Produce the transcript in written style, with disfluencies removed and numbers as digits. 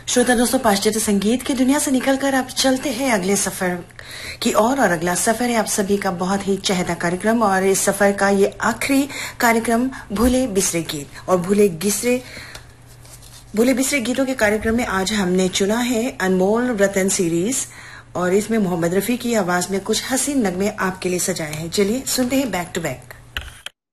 श्रोता दोस्तों, पाश्चात्य संगीत की दुनिया से निकलकर आप चलते हैं अगले सफर की और अगला सफर है आप सभी का बहुत ही चहेता कार्यक्रम। और इस सफर का ये आखिरी कार्यक्रम भूले बिसरे गीत और भूले बिसरे गीतों के कार्यक्रम में आज हमने चुना है अनमोल रतन सीरीज और इसमें मोहम्मद रफी की आवाज में कुछ हसीन नगमे आपके लिए सजाए हैं। चलिए सुनते हैं बैक टू बैक।